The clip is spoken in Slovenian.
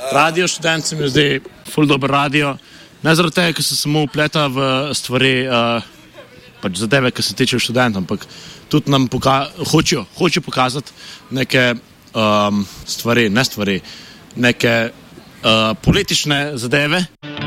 Radio študent se mi zdi ful dober radio. Ne zaradi tega, ker se samo upleta v stvari, pač zadeve, ki se tiče študentov, ampak tudi nam hočejo pokazati neke stvari, neke politične zadeve.